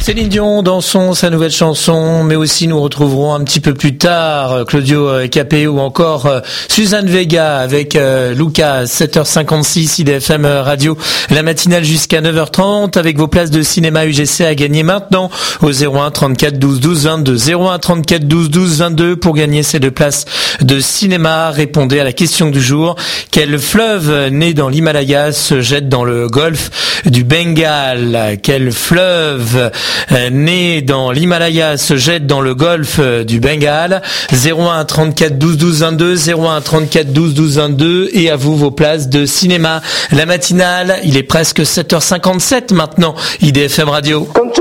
Céline Dion dans sa nouvelle chanson, mais aussi nous retrouverons un petit peu plus tard Claudio Capéo ou encore Suzanne Vega avec Lucas, 7h56 IDFM Radio, la matinale jusqu'à 9h30 avec vos places de cinéma UGC à gagner maintenant au 01 34 12 12 22, 01 34 12 12 22 pour gagner ces deux places de cinéma. Répondez à la question du jour. Quel fleuve né dans l'Himalaya se jette dans le golfe du Bengale? Quel fleuve né dans l'Himalaya se jette dans le golfe du Bengale? 01 34 12 12 22, 01 34 12 12 22 et à vous vos places de cinéma. La matinale, il est presque 7h57 maintenant, IDFM Radio.